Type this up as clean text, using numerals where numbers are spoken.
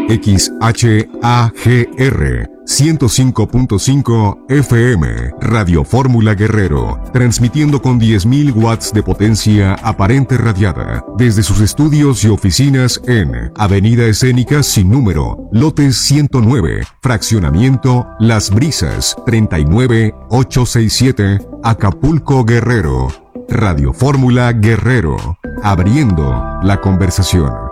XHAGR 105.5 FM, Radio Fórmula Guerrero, transmitiendo con 10.000 watts de potencia aparente radiada, desde sus estudios y oficinas en Avenida Escénica sin número, lote 109, fraccionamiento Las Brisas, 39867, Acapulco, Guerrero. Radio Fórmula Guerrero, abriendo la conversación.